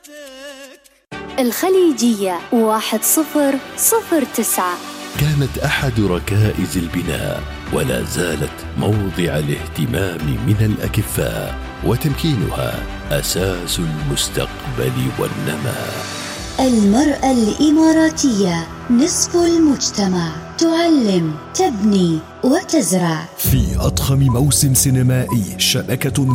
الخليجية 1009. كانت أحد ركائز البناء ولا زالت موضع الاهتمام من الأكفاء، وتمكينها أساس المستقبل والنماء. المرأة الإماراتية نصف المجتمع، تعلم، تبني وتزرع. في أضخم موسم سينمائي شبكة